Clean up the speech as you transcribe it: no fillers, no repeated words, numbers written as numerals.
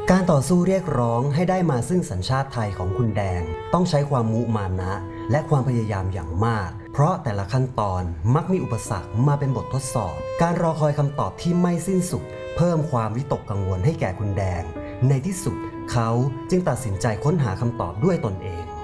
การต่อสู้เรียกร้องให้ได้มาซึ่งสัญชาติไทยของคุณแดงต้องใช้ความมุมานะและความพยายามอย่างมากเพราะแต่ละขั้นตอนมักมีอุปสรรคมาเป็นบททดสอบการรอคอยคำตอบที่ไม่สิ้นสุดเพิ่มความวิตกกังวลให้แก่คุณแดงในที่สุดเขาจึงตัดสินใจค้นหาคำตอบด้วยตนเอง